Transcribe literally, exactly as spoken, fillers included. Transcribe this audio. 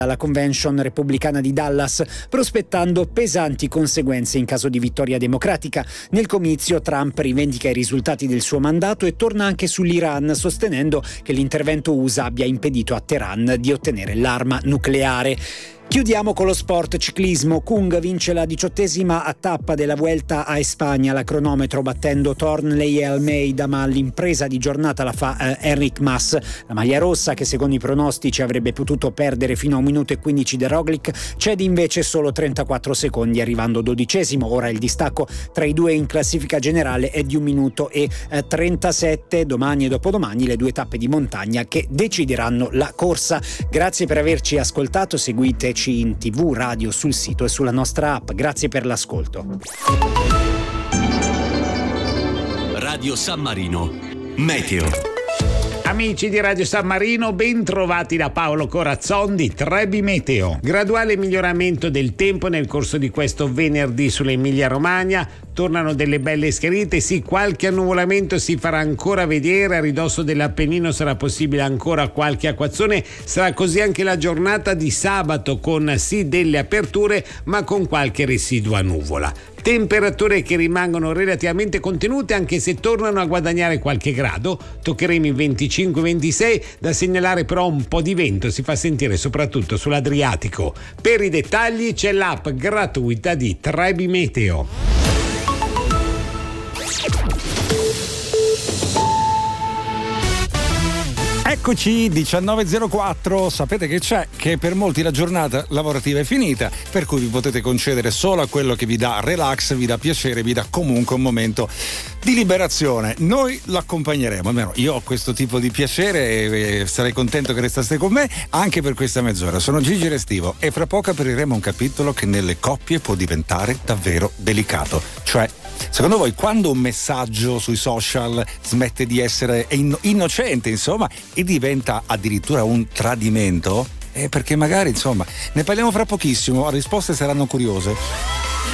alla convention repubblicana di Dallas, prospettando pesanti conseguenze in caso di vittoria democratica. Nel comizio Trump rivendica i risultati del suo mandato e torna anche sull'Iran, sostenendo che l'intervento U S A abbia impedito a Teheran di ottenere l'arma nucleare. Chiudiamo con lo sport ciclismo. Kung vince la diciottesima tappa della Vuelta a Espagna, la cronometro, battendo Thornley e Almeida, ma l'impresa di giornata la fa eh, Enric Mas. La maglia rossa, che secondo i pronostici avrebbe potuto perdere fino a un minuto e quindici da Roglic, cede invece solo trentaquattro secondi, arrivando dodicesimo. Ora il distacco tra i due in classifica generale è di un minuto e eh, trentasette. Domani e dopodomani le due tappe di montagna che decideranno la corsa. Grazie per averci ascoltato, seguiteci in tv, radio, sul sito e sulla nostra app. Grazie per l'ascolto. Radio San Marino Meteo. Amici di Radio San Marino, ben trovati da Paolo Corazzon di Trebi Meteo. Graduale miglioramento del tempo nel corso di questo venerdì sull'Emilia Romagna. Tornano delle belle schiarite, sì, qualche annuvolamento si farà ancora vedere, a ridosso dell'Appennino sarà possibile ancora qualche acquazzone. Sarà così anche la giornata di sabato, con sì delle aperture ma con qualche residua nuvola. Temperature che rimangono relativamente contenute, anche se tornano a guadagnare qualche grado. Toccheremo i venticinque ventisei, da segnalare però un po' di vento si fa sentire soprattutto sull'Adriatico. Per i dettagli c'è l'app gratuita di Trebi Meteo. Eccoci, diciannove e zero quattro, sapete che c'è? Che per molti la giornata lavorativa è finita, per cui vi potete concedere solo a quello che vi dà relax, vi dà piacere, vi dà comunque un momento di liberazione. Noi l'accompagneremo, almeno io ho questo tipo di piacere e sarei contento che restaste con me anche per questa mezz'ora. Sono Gigi Restivo e fra poco apriremo un capitolo che nelle coppie può diventare davvero delicato, cioè secondo voi quando un messaggio sui social smette di essere inno- innocente, insomma, e diventa addirittura un tradimento? Eh, perché magari, insomma, ne parliamo fra pochissimo, le risposte saranno curiose.